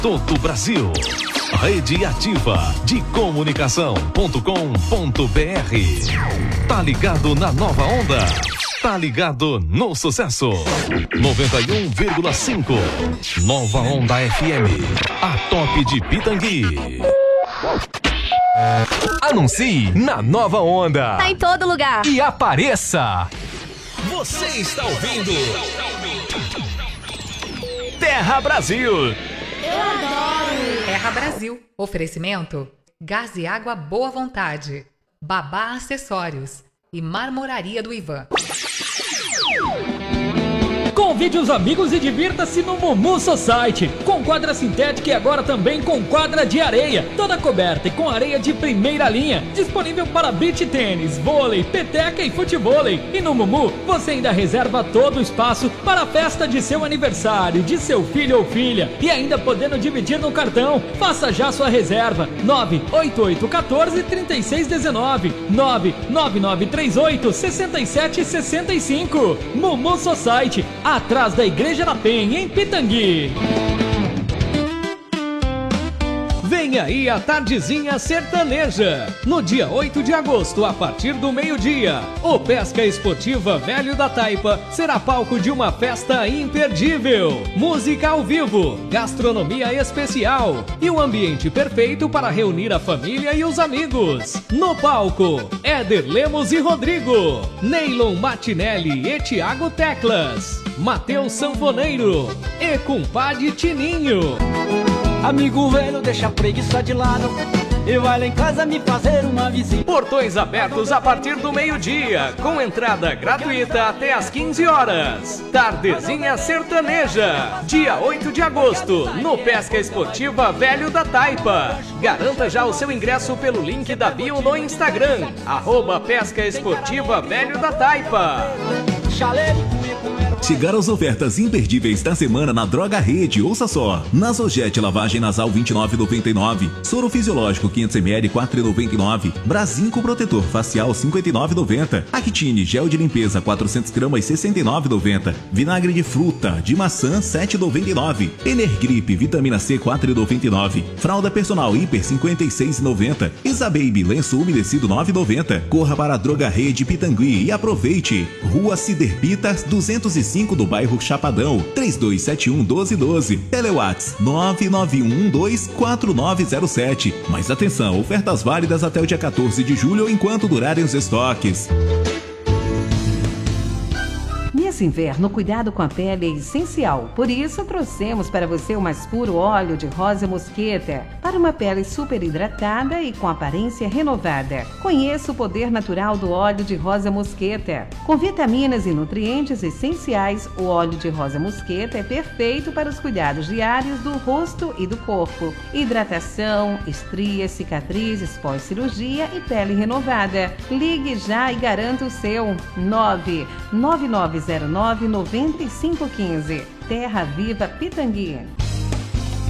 todo o Brasil. Rede Ativa de Comunicação.com.br. Tá ligado na nova onda? Tá ligado no sucesso. 91,5. Nova Onda FM. A top de Pitangui. Anuncie na Nova Onda. Tá em todo lugar. E apareça. Você está ouvindo Terra Brasil. Eu adoro. Terra Brasil. Oferecimento: Gás e Água Boa Vontade, Babá Acessórios e Marmoraria do Ivan. Convide os amigos e divirta-se no Mumu Society, com quadra sintética e agora também com quadra de areia, toda coberta e com areia de primeira linha, disponível para beach tênis, vôlei, peteca e futevôlei. E no Mumu você ainda reserva todo o espaço para a festa de seu aniversário, de seu filho ou filha, e ainda podendo dividir no cartão. Faça já sua reserva, 98814-3619, 99938-6765. Mumu Society, atrás da Igreja da Penha, em Pitangui. Vem aí a Tardezinha Sertaneja. No dia 8 de agosto, a partir do meio-dia, o Pesca Esportiva Velho da Taipa será palco de uma festa imperdível. Música ao vivo, gastronomia especial e um ambiente perfeito para reunir a família e os amigos. No palco, Éder Lemos e Rodrigo, Neylon Martinelli e Thiago Teclas, Matheus Sanfoneiro e Compadre Tininho. Amigo velho, deixa a preguiça de lado e vai lá em casa me fazer uma visita. Portões abertos a partir do meio-dia, com entrada gratuita até às 15 horas. Tardezinha Sertaneja, dia 8 de agosto, no Pesca Esportiva Velho da Taipa. Garanta já o seu ingresso pelo link da bio no Instagram, @Pesca Esportiva Velho da Taipa. Chegaram as ofertas imperdíveis da semana na Droga Rede. Ouça só: Nasojet lavagem nasal 29,99, soro fisiológico 500ml 4,99, Brasinco protetor facial 59,90, Actine gel de limpeza 400 gramas 69,90, vinagre de fruta de maçã 7,99, Energrip vitamina C 4,99, fralda personal hiper 56,90, Isababy lenço umedecido 9,90. Corra para a Droga Rede Pitangui e aproveite. Rua Ciderpitas 205 do bairro Chapadão, 3271-1212. Telewats 991124907. Mas atenção, ofertas válidas até o dia 14 de julho enquanto durarem os estoques. Nesse inverno, cuidado com a pele é essencial. Por isso, trouxemos para você o mais puro óleo de rosa mosqueta, para uma pele super hidratada e com aparência renovada. Conheça o poder natural do óleo de rosa mosqueta. Com vitaminas e nutrientes essenciais, o óleo de rosa mosqueta é perfeito para os cuidados diários do rosto e do corpo. Hidratação, estrias, cicatrizes pós-cirurgia e pele renovada. Ligue já e garanta o seu. 99909-9515. Terra Viva Pitangui.